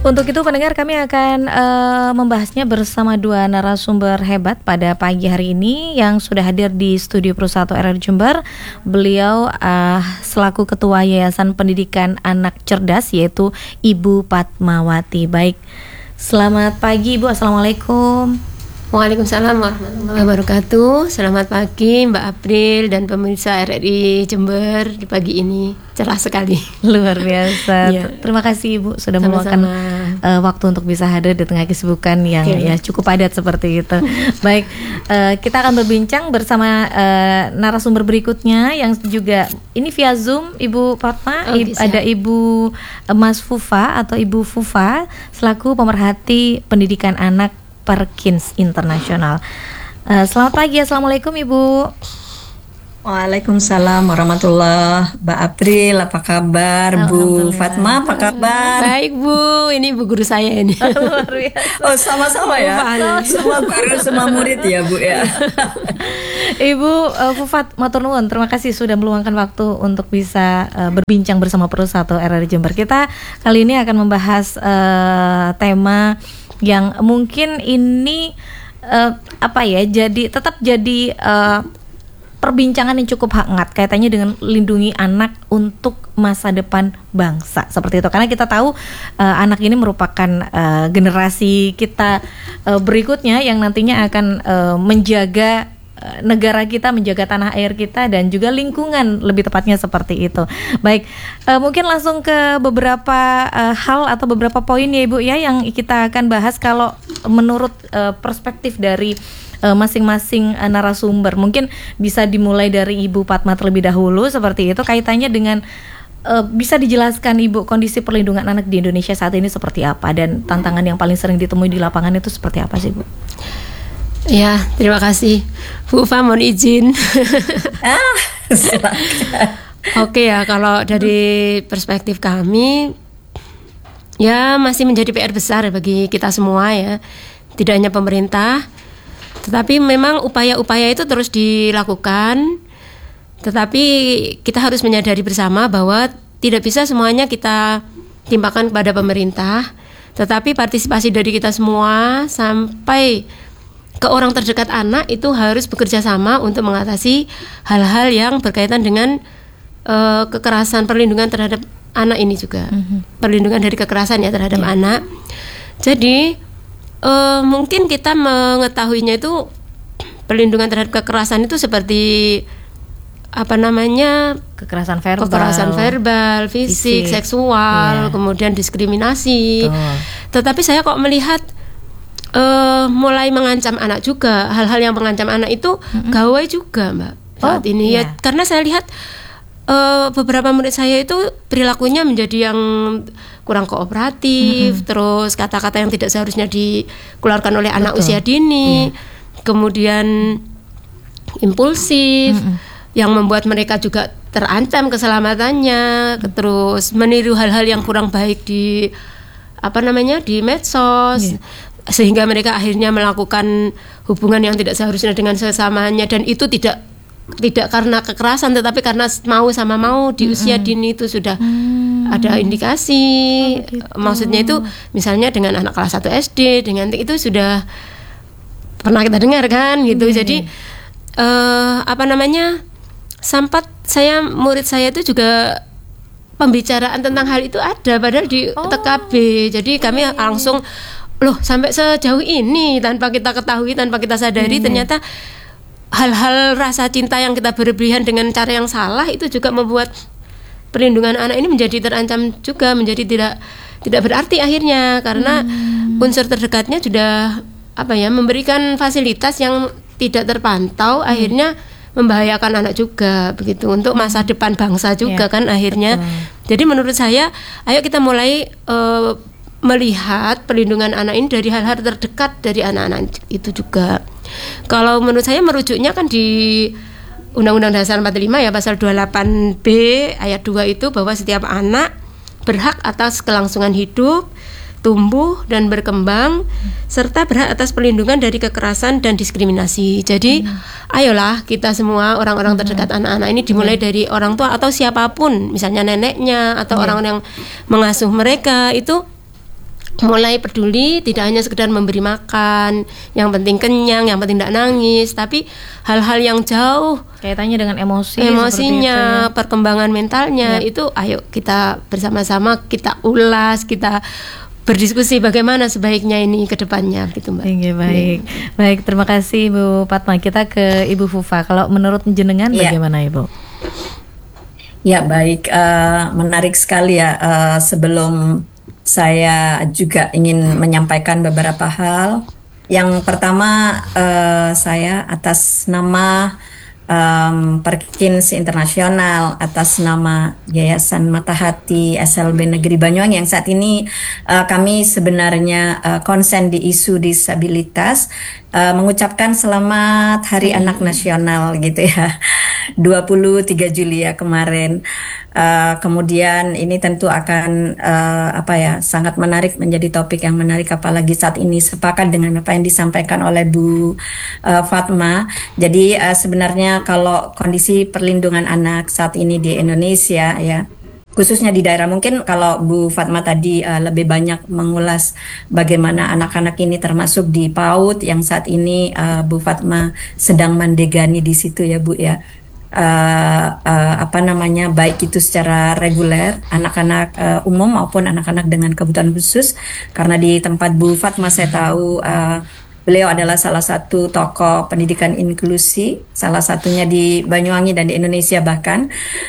Untuk itu pendengar, kami akan membahasnya bersama dua narasumber hebat pada pagi hari ini yang sudah hadir di studio Pro 1 RRI Jember. Beliau selaku Ketua Yayasan Pendidikan Anak Cerdas, yaitu Ibu Padmawati. Baik, selamat pagi Ibu, Assalamualaikum. Waalaikumsalam warahmatullahi wabarakatuh. Selamat pagi Mbak April dan pemirsa RRI Jember di pagi ini. Cerah sekali. Luar biasa. Ya. Terima kasih Ibu sudah meluangkan waktu untuk bisa hadir di tengah kesibukan yang ya cukup padat seperti itu. Baik, kita akan berbincang bersama narasumber berikutnya yang juga ini via Zoom, Ibu Padma. Ada Ibu Mas Fufa atau Ibu Fufa selaku pemerhati pendidikan anak Perkins Internasional. Selamat pagi, Assalamualaikum Ibu. Waalaikumsalam warahmatullahi. Mbak April, apa kabar? Bu Fatma, apa kabar? Baik Bu, ini Bu guru saya ini. Luar biasa. Oh, sama-sama ya. Semua guru, semua murid ya Bu ya. Ibu Fufat matur nuwun, terima kasih sudah meluangkan waktu untuk bisa berbincang bersama Pro 1 RRI Jember. Kita kali ini akan membahas tema yang mungkin ini tetap jadi perbincangan yang cukup hangat kaitannya dengan lindungi anak untuk masa depan bangsa seperti itu, karena kita tahu anak ini merupakan generasi kita berikutnya yang nantinya akan menjaga negara kita, menjaga tanah air kita dan juga lingkungan, lebih tepatnya seperti itu. Baik, mungkin langsung ke beberapa hal atau beberapa poin ya Ibu ya yang kita akan bahas kalau menurut perspektif dari masing-masing narasumber. Mungkin bisa dimulai dari Ibu Padma terlebih dahulu seperti itu, kaitannya dengan bisa dijelaskan Ibu kondisi perlindungan anak di Indonesia saat ini seperti apa dan tantangan yang paling sering ditemui di lapangan itu seperti apa sih Bu? Ya, terima kasih Bu Ufa, mohon izin. Silakan. Oke ya, kalau dari perspektif kami ya masih menjadi PR besar bagi kita semua ya. Tidak hanya pemerintah, tetapi memang upaya-upaya itu terus dilakukan. Tetapi kita harus menyadari bersama bahwa tidak bisa semuanya kita timpakan kepada pemerintah, tetapi partisipasi dari kita semua sampai ke orang terdekat anak itu harus bekerja sama untuk mengatasi hal-hal yang berkaitan dengan kekerasan, perlindungan terhadap anak ini juga. Perlindungan dari kekerasan ya terhadap anak. Jadi mungkin kita mengetahuinya itu perlindungan terhadap kekerasan itu seperti kekerasan verbal, fisik, seksual, kemudian diskriminasi. Tetapi saya kok melihat mulai mengancam anak juga, hal-hal yang mengancam anak itu gawai juga Mbak saat ini ya, karena saya lihat beberapa murid saya itu perilakunya menjadi yang kurang kooperatif, terus kata-kata yang tidak seharusnya dikeluarkan oleh anak usia dini, kemudian impulsif, yang membuat mereka juga terancam keselamatannya, terus meniru hal-hal yang kurang baik di di medsos. Sehingga mereka akhirnya melakukan hubungan yang tidak seharusnya dengan sesamanya, dan itu tidak karena kekerasan tetapi karena mau di usia dini itu sudah ada indikasi. Maksudnya itu misalnya dengan anak kelas 1 SD dengan itu sudah pernah kita dengar kan gitu. Jadi sampai murid saya itu juga pembicaraan tentang hal itu ada padahal di TKB. Jadi kami langsung sampai sejauh ini tanpa kita ketahui, tanpa kita sadari ternyata hal-hal rasa cinta yang kita berlebihan dengan cara yang salah itu juga membuat perlindungan anak ini menjadi terancam juga, menjadi tidak berarti akhirnya karena unsur terdekatnya sudah memberikan fasilitas yang tidak terpantau, akhirnya membahayakan anak juga begitu untuk masa depan bangsa juga kan akhirnya. Jadi menurut saya ayo kita mulai melihat perlindungan anak ini dari hal-hal terdekat dari anak-anak itu juga. Kalau menurut saya merujuknya kan di Undang-Undang Dasar 45 ya, pasal 28B ayat 2 itu bahwa setiap anak berhak atas kelangsungan hidup, tumbuh dan berkembang serta berhak atas perlindungan dari kekerasan dan diskriminasi. Jadi ayolah kita semua orang-orang terdekat anak-anak ini dimulai dari orang tua atau siapapun, misalnya neneknya atau orang yang mengasuh mereka itu mulai peduli, tidak hanya sekedar memberi makan, yang penting kenyang, yang penting tidak nangis, tapi hal-hal yang jauh kaitannya dengan emosi, emosinya, perkembangan mentalnya, itu ayo kita bersama-sama kita ulas, kita berdiskusi bagaimana sebaiknya ini ke depannya gitu Mbak. Baik. Baik, terima kasih Ibu Fatma. Kita ke Ibu Fufa. Kalau menurut jenengan bagaimana Ibu? Ya baik, menarik sekali ya. Sebelum saya juga ingin menyampaikan beberapa hal. Yang pertama, saya atas nama Perkins Internasional, atas nama Yayasan Mata Hati SLB Negeri Banyuwangi yang saat ini kami sebenarnya konsen di isu disabilitas, mengucapkan selamat Hari Anak Nasional gitu ya, 23 Juli ya kemarin. Kemudian ini tentu akan sangat menarik, menjadi topik yang menarik, apalagi saat ini sepakat dengan apa yang disampaikan oleh Bu Fatma. Jadi sebenarnya kalau kondisi perlindungan anak saat ini di Indonesia ya, khususnya di daerah, mungkin kalau Bu Fatma tadi lebih banyak mengulas bagaimana anak-anak ini termasuk di PAUD yang saat ini Bu Fatma sedang mandegani di situ ya Bu ya. Baik itu secara reguler anak-anak umum maupun anak-anak dengan kebutuhan khusus, karena di tempat Bu Fatma saya tahu beliau adalah salah satu tokoh pendidikan inklusi, salah satunya di Banyuwangi dan di Indonesia bahkan.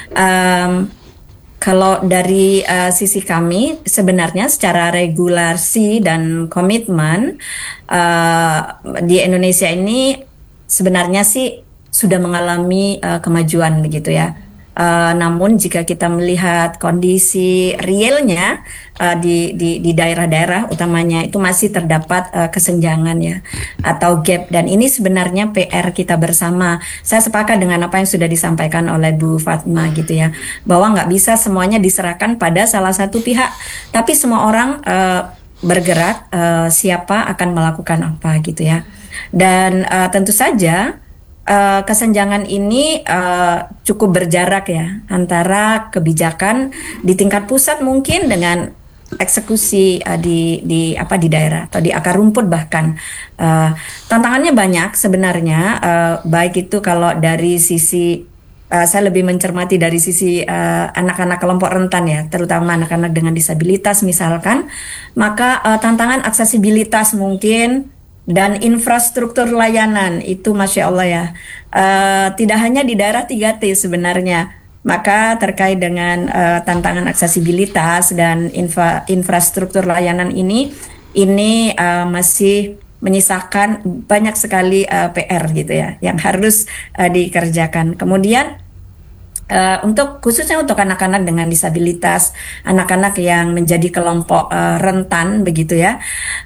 Kalau dari sisi kami sebenarnya secara regulasi dan komitmen di Indonesia ini sebenarnya sih sudah mengalami kemajuan begitu ya. Namun jika kita melihat kondisi realnya di daerah-daerah utamanya itu masih terdapat kesenjangan ya, atau gap, dan ini sebenarnya PR kita bersama. Saya sepakat dengan apa yang sudah disampaikan oleh Bu Fatma gitu ya, bahwa nggak bisa semuanya diserahkan pada salah satu pihak, tapi semua orang bergerak, siapa akan melakukan apa gitu ya. Dan tentu saja kesenjangan ini cukup berjarak ya antara kebijakan di tingkat pusat mungkin dengan eksekusi di daerah atau di akar rumput bahkan. Tantangannya banyak sebenarnya, baik itu kalau dari sisi saya lebih mencermati dari sisi anak-anak kelompok rentan ya, terutama anak-anak dengan disabilitas misalkan, maka tantangan aksesibilitas mungkin dan infrastruktur layanan itu Masya Allah ya, tidak hanya di daerah 3T sebenarnya. Maka terkait dengan tantangan aksesibilitas dan infrastruktur layanan ini masih menyisakan banyak sekali PR gitu ya yang harus dikerjakan. Kemudian khususnya untuk anak-anak dengan disabilitas, anak-anak yang menjadi kelompok rentan begitu ya,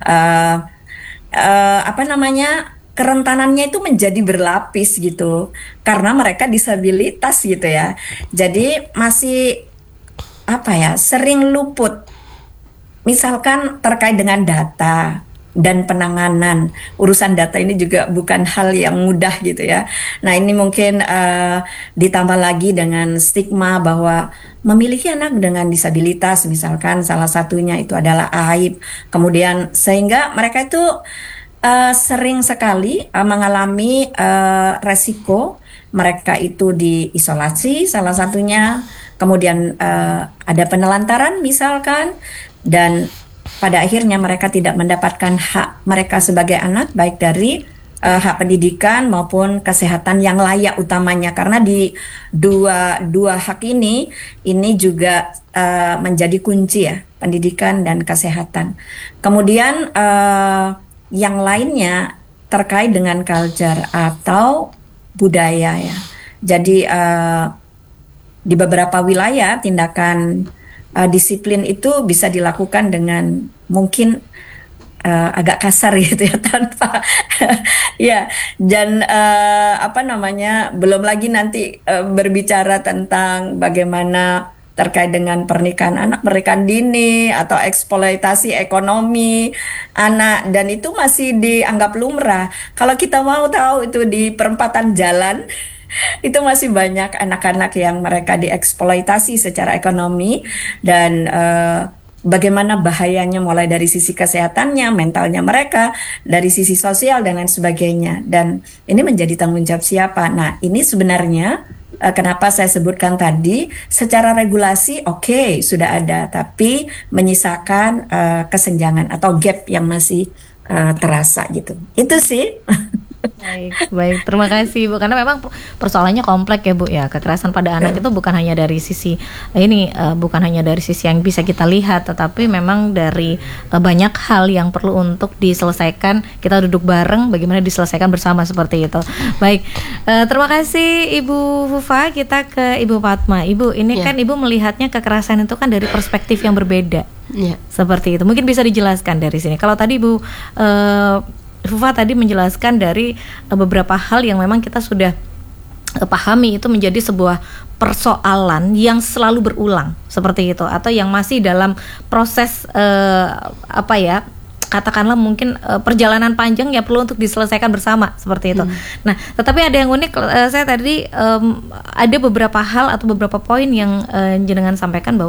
kerentanannya itu menjadi berlapis gitu karena mereka disabilitas gitu ya. Jadi masih sering luput misalkan terkait dengan data dan penanganan. Urusan data ini juga bukan hal yang mudah gitu ya. Nah ini mungkin ditambah lagi dengan stigma bahwa memiliki anak dengan disabilitas misalkan salah satunya itu adalah aib. Kemudian sehingga mereka itu sering sekali mengalami resiko mereka itu diisolasi salah satunya, kemudian ada penelantaran misalkan, dan pada akhirnya mereka tidak mendapatkan hak mereka sebagai anak, baik dari hak pendidikan maupun kesehatan yang layak utamanya, karena di dua hak ini juga menjadi kunci ya, pendidikan dan kesehatan. Kemudian yang lainnya terkait dengan culture atau budaya ya. Jadi di beberapa wilayah tindakan disiplin itu bisa dilakukan dengan mungkin agak kasar gitu ya, tanpa ya, dan belum lagi nanti berbicara tentang bagaimana terkait dengan pernikahan anak, pernikahan dini atau eksploitasi ekonomi anak, dan itu masih dianggap lumrah. Kalau kita mau tahu itu di perempatan jalan itu masih banyak anak-anak yang mereka dieksploitasi secara ekonomi, dan bagaimana bahayanya mulai dari sisi kesehatannya, mentalnya mereka, dari sisi sosial dan lain sebagainya. Dan ini menjadi tanggung jawab siapa? Nah, ini sebenarnya kenapa saya sebutkan tadi, secara regulasi oke, sudah ada, tapi menyisakan kesenjangan atau gap yang masih terasa gitu. Itu sih. Baik, baik. Terima kasih Bu. Karena memang persoalannya kompleks ya Bu ya. Kekerasan pada anak itu bukan hanya dari sisi bukan hanya dari sisi yang bisa kita lihat, tetapi memang dari banyak hal yang perlu untuk diselesaikan. Kita duduk bareng, bagaimana diselesaikan bersama seperti itu. Baik, terima kasih Ibu Fufa. Kita ke Ibu Fatma. Ibu, ini kan Ibu melihatnya kekerasan itu kan dari perspektif yang berbeda. Seperti itu. Mungkin bisa dijelaskan dari sini. Kalau tadi Ibu Fufa tadi menjelaskan dari beberapa hal yang memang kita sudah pahami itu menjadi sebuah persoalan yang selalu berulang seperti itu, atau yang masih dalam proses katakanlah mungkin perjalanan panjang yang perlu untuk diselesaikan bersama seperti itu. Nah, tetapi ada yang unik, saya tadi ada beberapa hal atau beberapa poin yang jenengan sampaikan bahwa